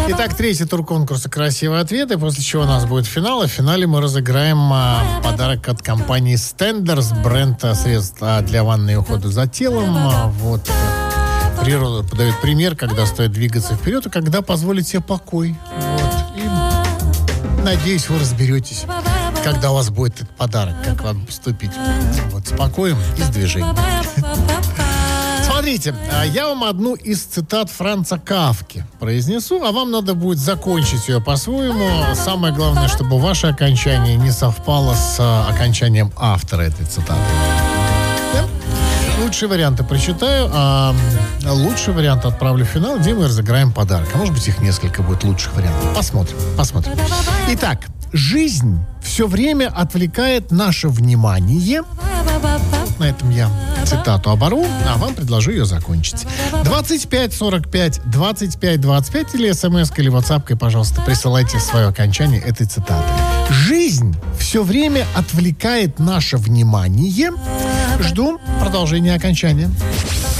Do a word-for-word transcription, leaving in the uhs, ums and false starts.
Итак, третий тур конкурса «Красивые ответы», после чего у нас будет финал. И в финале мы разыграем а, подарок от компании «Стендерс», бренд а, средств а, для ванны и ухода за телом. А, вот. Природа подает пример, когда стоит двигаться вперед, и когда позволить себе покой. Вот. И, надеюсь, вы разберетесь, когда у вас будет этот подарок, как вам поступить. Вот, с покоем и с движением. Смотрите, я вам одну из цитат Франца Кафки произнесу, а вам надо будет закончить ее по-своему. Самое главное, чтобы ваше окончание не совпало с окончанием автора этой цитаты. Да? Лучшие варианты прочитаю, а лучший вариант отправлю в финал, где мы разыграем подарок. А может быть, их несколько будет лучших вариантов. Посмотрим, посмотрим. Итак, жизнь все время отвлекает наше внимание. На этом я цитату оборву, а вам предложу ее закончить. двадцать пять сорок пять двадцать пять двадцать пять или смс или ватсапкой, пожалуйста, присылайте свое окончание этой цитаты. Жизнь все время отвлекает наше внимание. Жду продолжения окончания.